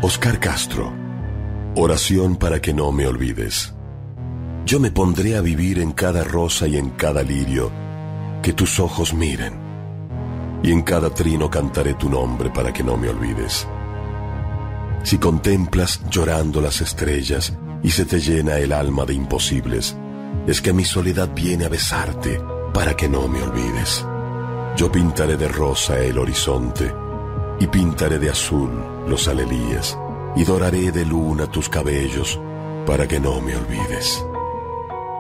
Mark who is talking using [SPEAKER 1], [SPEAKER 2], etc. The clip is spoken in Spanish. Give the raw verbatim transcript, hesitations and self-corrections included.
[SPEAKER 1] Oscar Castro. Oración para que no me olvides. Yo me pondré a vivir en cada rosa y en cada lirio que tus ojos miren, y en cada trino cantaré tu nombre para que no me olvides. Si contemplas llorando las estrellas y se te llena el alma de imposibles, es que mi soledad viene a besarte para que no me olvides. Yo pintaré de rosa el horizonte y pintaré de azul los alelíes y doraré de luna tus cabellos para que no me olvides.